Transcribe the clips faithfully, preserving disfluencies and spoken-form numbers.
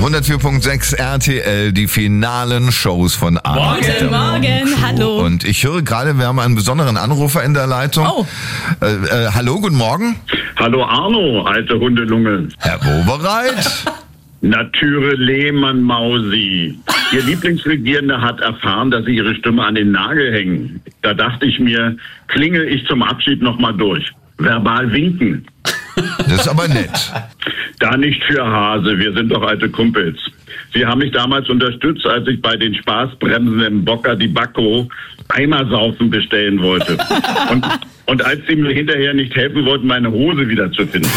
hundertvier Komma sechs R T L, die finalen Shows von Arno. Guten Morgen, hallo. Und ich höre gerade, wir haben einen besonderen Anrufer in der Leitung. Oh. Äh, äh, hallo, guten Morgen. Hallo Arno, alte Hundelunge. Herr Wowereit. Natüre Lehmann Mausi. Ihr Lieblingsregierende hat erfahren, dass Sie Ihre Stimme an den Nagel hängen. Da dachte ich mir, klingel ich zum Abschied nochmal durch. Verbal winken. Das ist aber nett. Da nicht für Hase, wir sind doch alte Kumpels. Sie haben mich damals unterstützt, als ich bei den Spaßbremsen im Bocca di Bacco Eimersaufen bestellen wollte. Und, und als Sie mir hinterher nicht helfen wollten, meine Hose wiederzufinden.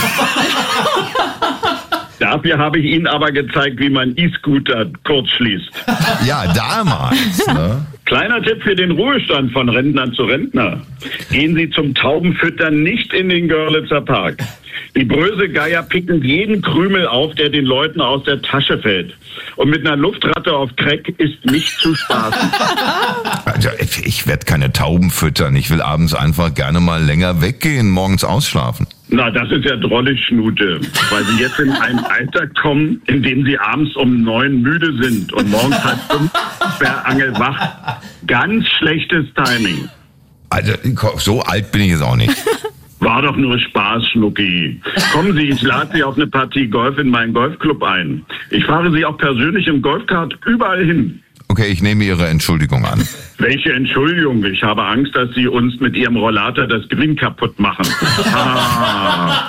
Dafür habe ich Ihnen aber gezeigt, wie man E-Scooter kurz schließt. Ja, damals. Ne? Kleiner Tipp für den Ruhestand von Rentner zu Rentner. Gehen Sie zum Taubenfüttern nicht in den Görlitzer Park. Die Brösegeier picken jeden Krümel auf, der den Leuten aus der Tasche fällt. Und mit einer Luftratte auf Crack ist nicht zu spaßen. Also, ich werde keine Tauben füttern. Ich will abends einfach gerne mal länger weggehen, morgens ausschlafen. Na, das ist ja drollig, Schnute, weil Sie jetzt in ein Alter kommen, in dem Sie abends um neun müde sind und morgens halb fünf angelwacht. Ganz schlechtes Timing. Also, so alt bin ich jetzt auch nicht. War doch nur Spaß, Schnucki. Kommen Sie, ich lade Sie auf eine Partie Golf in meinen Golfclub ein. Ich fahre Sie auch persönlich im Golfkart überall hin. Okay, ich nehme Ihre Entschuldigung an. Welche Entschuldigung? Ich habe Angst, dass Sie uns mit Ihrem Rollator das Green kaputt machen. Ah.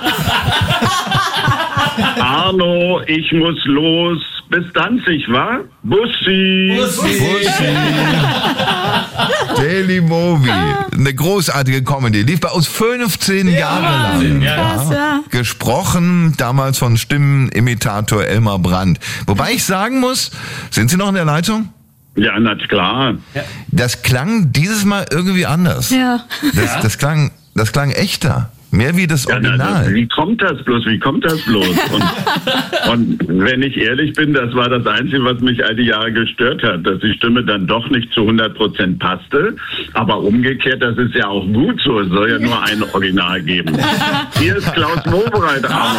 Arno, ich muss los. Bis Danzig, wa? Bussi. Bussi. Bussi. Daily Movie. Eine großartige Comedy. Lief bei uns fünfzehn ja, Jahre lang. Ja. Krass, ja. Gesprochen damals von Stimmenimitator Elmar Brandt. Wobei ich sagen muss, sind Sie noch in der Leitung? Ja, na klar. Das klang dieses Mal irgendwie anders. Ja. Das, das klang, das klang echter. Mehr wie das Original. Ja, also, wie kommt das bloß? Wie kommt das bloß? Und, und wenn ich ehrlich bin, das war das Einzige, was mich all die Jahre gestört hat, dass die Stimme dann doch nicht zu hundert Prozent passte. Aber umgekehrt, das ist ja auch gut so. Es soll ja nur ein Original geben. Hier ist Klaus Wowereit, Arno.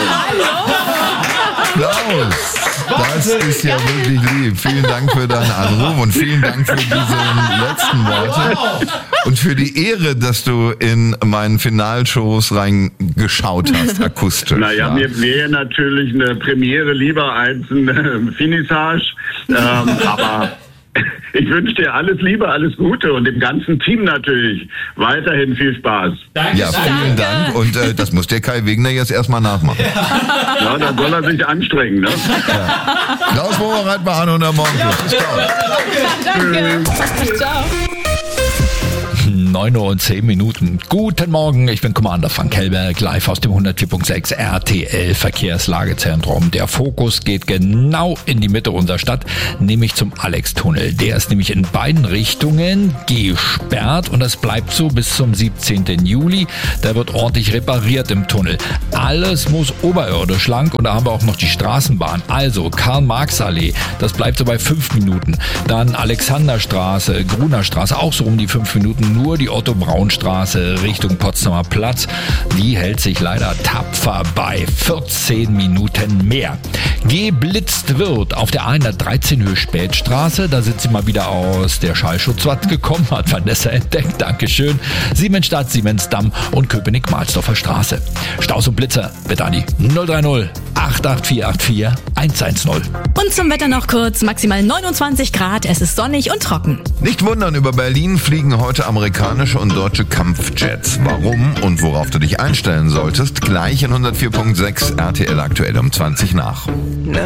Klaus, das ist ja wirklich lieb. Vielen Dank für deinen Anruf und vielen Dank für diese letzten Worte. Und für die Ehre, dass du in meinen Finalshows reingeschaut hast, akustisch. Naja, ja. Mir wäre natürlich eine Premiere lieber als ein Finissage. Ähm, aber ich wünsche dir alles Liebe, alles Gute und dem ganzen Team natürlich weiterhin viel Spaß. Danke. Ja, vielen Dank. Dank. Und äh, das muss der Kai Wegner jetzt erstmal nachmachen. Ja, ja, dann soll er sich anstrengen, ne? Ja. Klaus Wowereit bei Arno und der Morgen. Ja. Danke. Danke. Ciao. neun Uhr und zehn Minuten. Guten Morgen, ich bin Commander Frank Hellberg, live aus dem hundertvier Komma sechs R T L Verkehrslagezentrum. Der Fokus geht genau in die Mitte unserer Stadt, nämlich zum Alex-Tunnel. Der ist nämlich in beiden Richtungen gesperrt und das bleibt so bis zum siebzehnten Juli. Da wird ordentlich repariert im Tunnel. Alles muss oberirdisch lang und da haben wir auch noch die Straßenbahn. Also Karl-Marx-Allee, das bleibt so bei fünf Minuten. Dann Alexanderstraße, Grunerstraße, auch so um die fünf Minuten. Nur die Otto-Braun-Straße Richtung Potsdamer Platz, die hält sich leider tapfer bei vierzehn Minuten mehr. Geblitzt wird auf der hundertdreizehn Höhe Spätstraße, da sind sie mal wieder aus der Schallschutzwatt gekommen, hat Vanessa entdeckt, Dankeschön. Siemensstadt, Siemensdamm und Köpenick-Mahlsdorfer Straße. Staus und Blitzer, bitte an die null drei null acht acht vier acht vier eins eins null. Und zum Wetter noch kurz, maximal neunundzwanzig Grad, es ist sonnig und trocken. Nicht wundern, über Berlin fliegen heute amerikanische und deutsche Kampfjets. Warum und worauf du dich einstellen solltest, gleich in hundertvier Komma sechs R T L aktuell um zwanzig nach.